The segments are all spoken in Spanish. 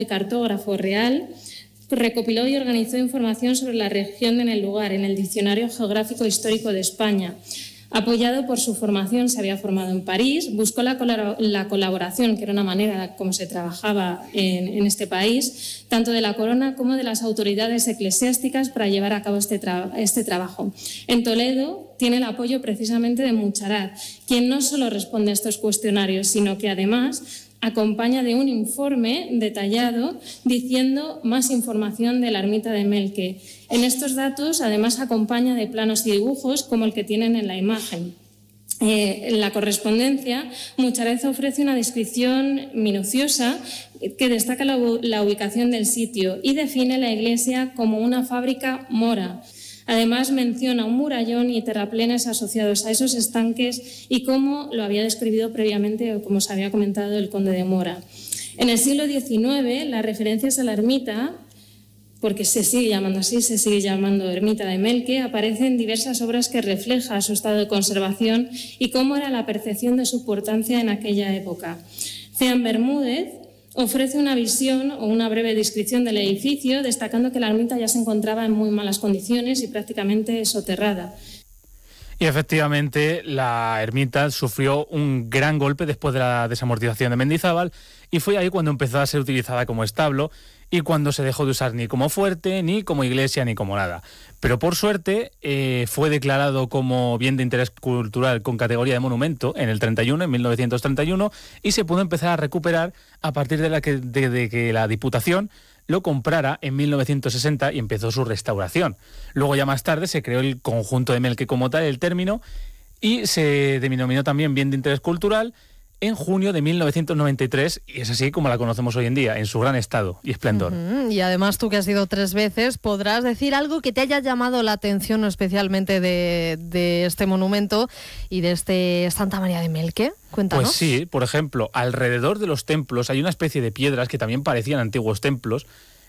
cartógrafo real, recopiló y organizó información sobre la región en el lugar en el Diccionario Geográfico Histórico de España. Apoyado por su formación, se había formado en París, buscó la colaboración, que era una manera como se trabajaba en este país, tanto de la corona como de las autoridades eclesiásticas para llevar a cabo este trabajo. En Toledo tiene el apoyo precisamente de Mucharat, quien no solo responde a estos cuestionarios, sino que además acompaña de un informe detallado diciendo más información de la ermita de Melque. En estos datos, además, acompaña de planos y dibujos como el que tienen en la imagen. En la correspondencia, Mucharet ofrece una descripción minuciosa que destaca la ubicación del sitio y define la iglesia como una fábrica mora. Además, menciona un murallón y terraplenes asociados a esos estanques y cómo lo había descrito previamente, o como se había comentado, el conde de Mora. En el siglo XIX, las referencias a la ermita, porque se sigue llamando así, se sigue llamando ermita de Melque, aparecen en diversas obras que reflejan su estado de conservación y cómo era la percepción de su importancia en aquella época. Ceán Bermúdez ofrece una visión o una breve descripción del edificio, destacando que la ermita ya se encontraba en muy malas condiciones y prácticamente soterrada. Y efectivamente la ermita sufrió un gran golpe después de la desamortización de Mendizábal y fue ahí cuando empezó a ser utilizada como establo y cuando se dejó de usar ni como fuerte, ni como iglesia, ni como nada. Pero por suerte fue declarado como bien de interés cultural con categoría de monumento en 1931, y se pudo empezar a recuperar a partir de que la Diputación lo comprara en 1960 y empezó su restauración. Luego ya más tarde se creó el conjunto de Melque como tal, el término, y se denominó también bien de interés cultural en junio de 1993, y es así como la conocemos hoy en día, en su gran estado y esplendor. Y además tú, que has ido 3 veces, podrás decir algo que te haya llamado la atención especialmente de este monumento y de este Santa María de Melque. Cuéntanos. Pues sí, por ejemplo, alrededor de los templos hay una especie de piedras que también parecían antiguos templos,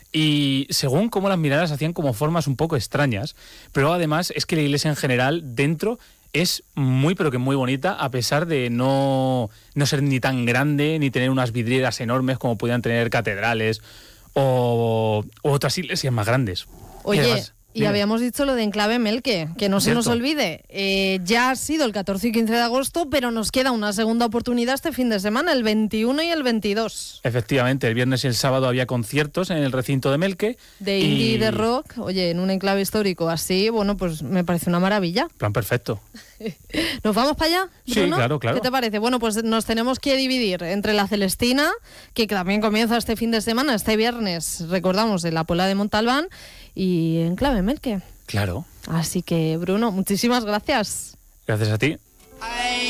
y según cómo las miradas hacían como formas un poco extrañas, pero además es que la iglesia en general dentro es muy pero que muy bonita, a pesar de no ser ni tan grande ni tener unas vidrieras enormes como podían tener catedrales o otras iglesias más grandes. Oye, además, y habíamos dicho lo de Enclave Melque, que no se nos olvide. Ya ha sido el 14 y 15 de agosto, pero nos queda una segunda oportunidad este fin de semana, el 21 y el 22. Efectivamente, el viernes y el sábado había conciertos en el recinto de Melque. De indie y de rock, oye, en un enclave histórico así, bueno, pues me parece una maravilla. Plan perfecto. ¿Nos vamos para allá, Bruno? Sí, claro. ¿Qué te parece? Bueno, pues nos tenemos que dividir entre la Celestina, que también comienza este fin de semana, este viernes, recordamos, en la Puebla de Montalbán, y Enclave Melque. Claro. Así que, Bruno, muchísimas gracias. Gracias a ti.